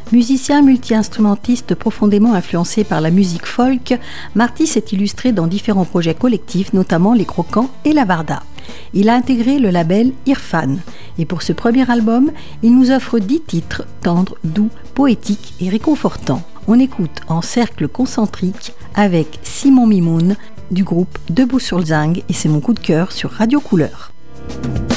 Musicien multi-instrumentiste profondément influencé par la musique folk, Marty s'est illustré dans différents projets collectifs, notamment Les Croquants et La Varda. Il a intégré le label Irfan et pour ce premier album, il nous offre 10 titres tendres, doux, poétiques et réconfortants. On écoute en cercle concentrique avec Simon Mimoun du groupe Debout sur le Zinc et c'est mon coup de cœur sur Radio Couleur.